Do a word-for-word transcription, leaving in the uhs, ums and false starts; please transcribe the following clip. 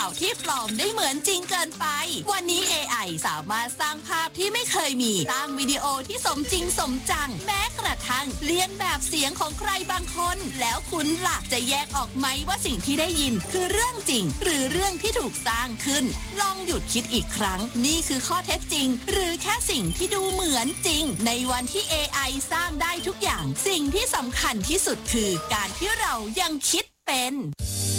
เอาที่ปลอมได้เหมือนจริงเกินไปวันนี้ เอ ไอ สามารถสร้างภาพที่ไม่เคยมีสร้างวิดีโอที่สมจริงสมจังแม้กระทั่งเลียนแบบเสียงของใครบางคนแล้วคุณล่ะจะแยกออกไหมว่าสิ่งที่ได้ยินคือเรื่องจริงหรือเรื่องที่ถูกสร้างขึ้นลองหยุดคิดอีกครั้งนี่คือข้อเท็จจริงหรือแค่สิ่งที่ดูเหมือนจริงในวันที่ เอ ไอ สร้างได้ทุกอย่างสิ่งที่สำคัญที่สุดคือการที่เรายังคิดเป็น